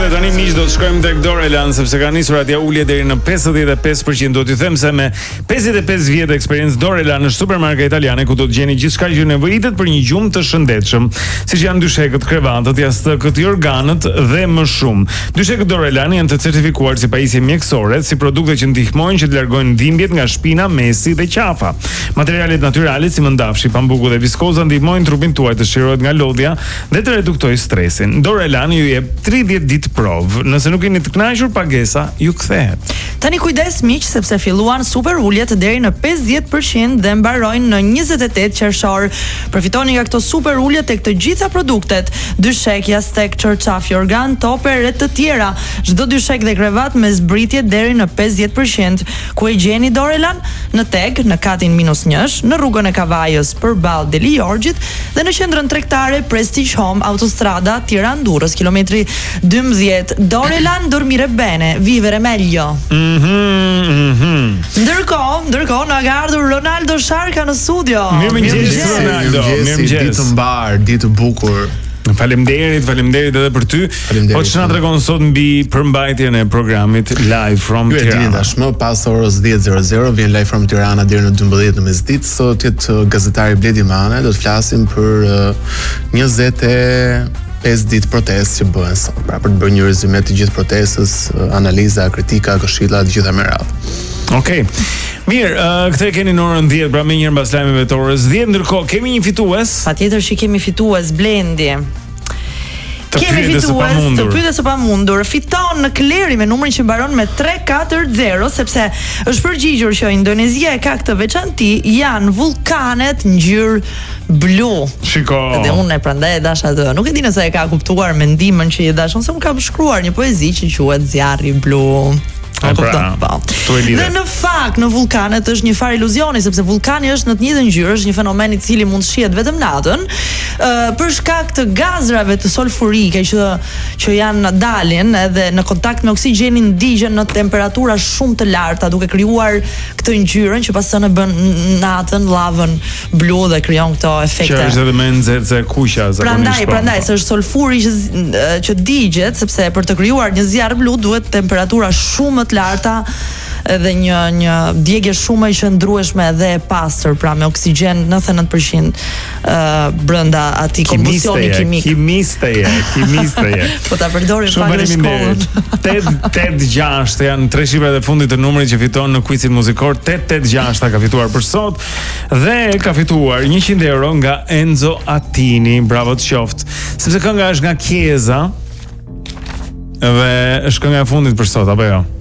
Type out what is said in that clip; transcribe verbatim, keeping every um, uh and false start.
dhe tani miq do të shkojmë tek Dorelan sepse ka nisur atje ulje deri në pesëdhjetë e pesë përqind. Do t'ju them se me pesëdhjetë e pesë vjet eksperiencë Dorelan në supermarkete italiane ku do të gjeni gjithçka që nevojitet për një gjumë të shëndetshëm, siç janë dyshekët, krevatët, jashtëkët, organët dhe më shumë. Dyshekët Dorelan janë të certifikuar si pajisje mjekësore, si produkte që ndihmojnë që të largojnë dhimbjet nga shpina, mesi dhe qafa. Materialet natyrale si mëndafshi, pambuku dhe viskoza ndihmojnë trupin tuaj të shërohet nga lodhja dhe të reduktojë stresin. Dorelan ju jep tridhjetë ditë provë. Nëse nuk jeni të kënaqur, pagesa ju kthehet. Tani kujdes miq, sepse filluan super uljet deri në pesëdhjetë përqind dhe mbarojnë në njëzet e tetë qershor. Përfitoni nga këto super ulje tek të gjitha produktet: dyshek, jastek, çorçaf, organ, toper e të tjera. Çdo dyshek dhe krevat me zbritje deri në pesëdhjetë përqind. Ku e gjeni Dorelan? Në Tek, në katin minus njësh, në rrugën e Kavajës përballë Deli Jorgjit dhe në qendrën tregtare Prestige Home, autostrada Tiranë-Durrës, kilometri dymbëdhjetë. Dorelan, dormire bene, vivere meglio. Mhm, mhm. Ndërkohë, ndërkohë na ka ardhur Ronaldo Sharka në studio. Mirëmëngjes Ronaldo, mirëmëngjes. Ditë mbar, ditë bukur. Faleminderit, faleminderit edhe për ty. Po ç'na tregon sot mbi përmbajtjen e programit Live from Tirana? Ju e dini tashmë, pas orës dhjetë vjen Live from Tirana deri në dymbëdhjetë në mesditë. Sot jet gazetari Bledi Mane, do të flasim për uh, njëzet e pesë ditë protestë që bëhen sot. Pra për të bërë një rezume të gjithë protestës, uh, analiza, kritika, këshilla, të gjitha me radhë. Okej. Okay. Mirë, uh, këtë e keni në orën dhjetë, pra me njërë mbas lajmeve të orës dhjetë, ndërkohë kemi një fitues. Patjetër që kemi fitues, Blendi. Të kemi fitues, të pyetës së pamundur. Fiton në Kleri me numrin që mbaron me tre katër zero, sepse është përgjigjur që Indonezia e ka këtë veçanti, janë vulkanet ngjyrë blu. Shiko. Dhe unë e prandaj e dash atë. Nuk e di nëse e ka kuptuar mendimin që i dash, ose unë kam shkruar një poezi që quhet Zjarri blu. A, pra, dhe në fakt në vulkanet është një far iluzioni, sepse vulkani është në të njëjtën ngjyrë, është një fenomen i cili mund shihet vetëm natën, uh, për shkak të gazrave të sulfurike që që janë dalin edhe në kontakt me oksigjenin ndigjen në temperatura shumë të larta, duke krijuar këtë ngjyrën që pastaj e bën natën llavën blu dhe krijon këto efekte. Që është edhe më nxehtë se kuqja zakonisht. Prandaj, prandaj se është sulfuri që që digjet, sepse për të krijuar një zjarr blu duhet temperatura shumë të larta edhe një një djegje shumë e qëndrueshme dhe e pastër, pra me oksigjen nëntëdhjetë e nëntë përqind uh, brenda atij kombustioni kimik. Kimisteje, kimisteje. Po ta përdorim pak në shkollën. tetë tetë gjashtë janë tre shifrat e fundit të numrit që fiton në quizin muzikor. tetë tetë gjashtë ka fituar për sot dhe ka fituar njëqind euro nga Enzo Attini. Bravo të qoftë. Sepse kënga është nga Chiesa dhe është kënga e fundit për sot, apo jo?